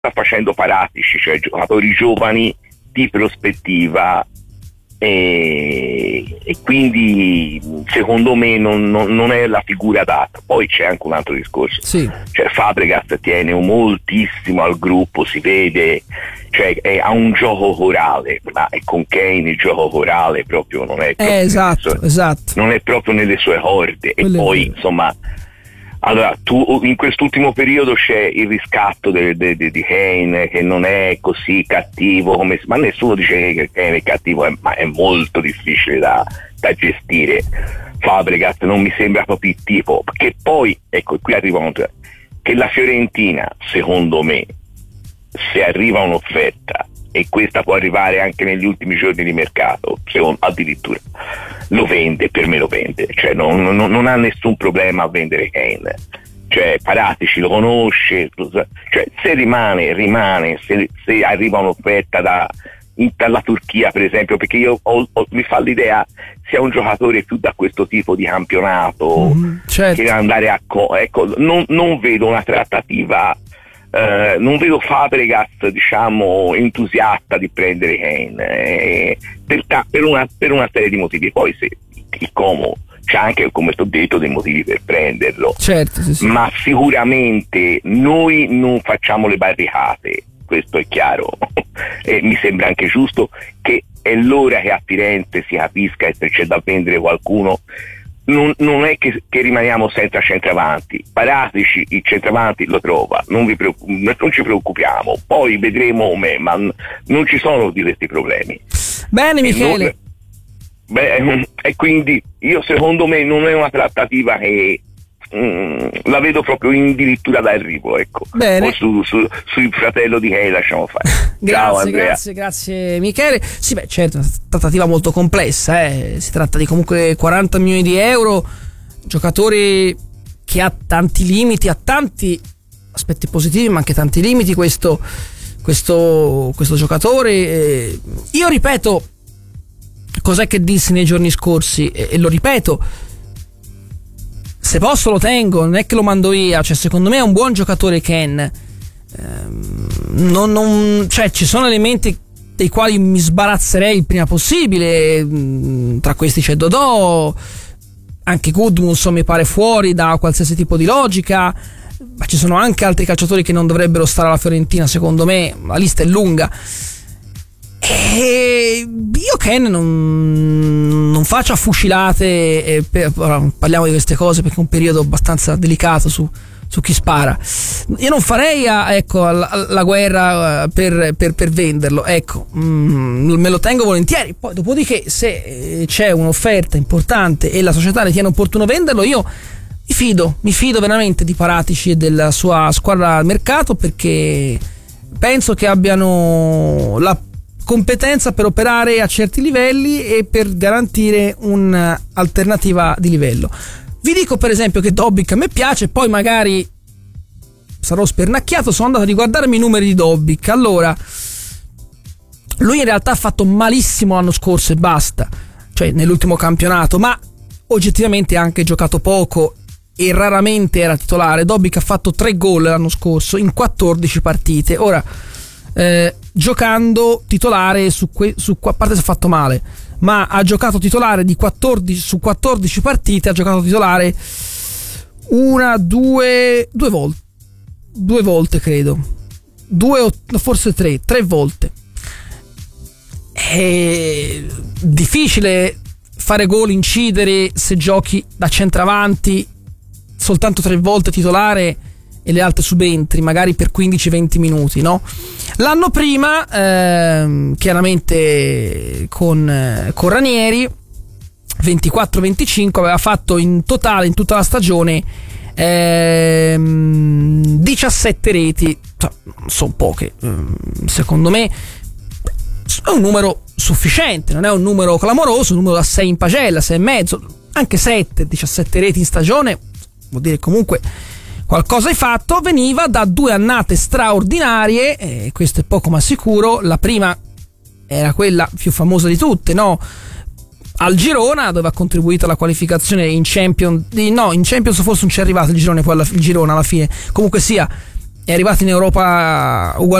facendo Paratici, cioè giocatori giovani di prospettiva, e quindi secondo me non è la figura adatta. Poi c'è anche un altro discorso, sì. Cioè Fabregas tiene moltissimo al gruppo, si vede, cioè ha un gioco corale, ma con Kane il gioco corale proprio non è proprio esatto. non è proprio nelle sue corde. Quello e poi vero. insomma, allora tu in quest'ultimo periodo c'è il riscatto di Kane, che non è così cattivo come, ma nessuno dice che Kane è cattivo, ma è molto difficile da gestire. Fabregas non mi sembra proprio il tipo, che poi ecco qui arriva che la Fiorentina, secondo me, se arriva un'offerta, e questa può arrivare anche negli ultimi giorni di mercato, addirittura lo vende, per me lo vende, cioè non ha nessun problema a vendere Kane, cioè Paratici lo conosce, cioè se rimane, se arriva un'offerta dalla Turchia per esempio, perché mi fa l'idea sia un giocatore più da questo tipo di campionato, certo. che andare ecco, non vedo una trattativa. Non vedo Fabregas, diciamo, entusiasta di prendere Kane, per una serie di motivi. Poi se il Como c'ha anche, come ti ho detto, dei motivi per prenderlo, certo, sì. Ma sicuramente noi non facciamo le barricate, questo è chiaro. E mi sembra anche giusto che è l'ora che a Firenze si capisca, e se c'è da vendere qualcuno non è che rimaniamo senza centravanti. Paratici il centravanti lo trova, non ci preoccupiamo, poi vedremo, ma non ci sono di questi problemi. Bene Michele. E quindi io, secondo me, non è una trattativa che la vedo proprio addirittura d'arrivo, ecco. Bene. Poi sul fratello di Kane lasciamo fare. Ciao Andrea. Grazie Michele. Sì, beh, certo, è una trattativa molto complessa, si tratta di comunque 40 milioni di euro, giocatore che ha tanti limiti, ha tanti aspetti positivi ma anche tanti limiti questo giocatore. Io ripeto cos'è che dissi nei giorni scorsi, e lo ripeto: se posso lo tengo, non è che lo mando via, cioè secondo me è un buon giocatore Ken, cioè ci sono elementi dei quali mi sbarazzerei il prima possibile, tra questi c'è Dodò, anche Gudmundsson mi pare fuori da qualsiasi tipo di logica, ma ci sono anche altri calciatori che non dovrebbero stare alla Fiorentina, secondo me la lista è lunga. E io Ken non faccio fucilate, parliamo di queste cose perché è un periodo abbastanza delicato su chi spara. Io non farei la guerra per venderlo, ecco, me lo tengo volentieri. Poi dopodiché, se c'è un'offerta importante e la società ritiene opportuno venderlo, io mi fido veramente di Paratici e della sua squadra al mercato, perché penso che abbiano la competenza per operare a certi livelli e per garantire un'alternativa di livello. Vi dico per esempio che Dobbik a me piace, poi magari sarò spernacchiato, sono andato a riguardarmi i numeri di Dobbik. Allora, lui in realtà ha fatto malissimo l'anno scorso e basta, cioè nell'ultimo campionato, ma oggettivamente ha anche giocato poco e raramente era titolare. Dobbik ha fatto 3 gol l'anno scorso in 14 partite. Ora, giocando titolare a parte se ha fatto male, ma ha giocato titolare su 14 partite, ha giocato titolare due volte credo, 2 o forse 3 volte. È difficile fare gol, incidere se giochi da centravanti soltanto 3 volte titolare e le altre subentri, magari per 15-20 minuti, no? L'anno prima, chiaramente con Ranieri, 24-25, aveva fatto in totale, in tutta la stagione, 17 reti. Sono poche, secondo me è un numero sufficiente, non è un numero clamoroso, un numero da 6 in pagella, 6,5, anche 17 reti in stagione vuol dire comunque qualcosa hai fatto. Veniva da 2 annate straordinarie, questo è poco ma sicuro. La prima era quella più famosa di tutte, no? Al Girona, dove ha contribuito alla qualificazione in Champions. In Champions forse non ci è arrivato il Girona alla fine. Comunque sia, è arrivato in Europa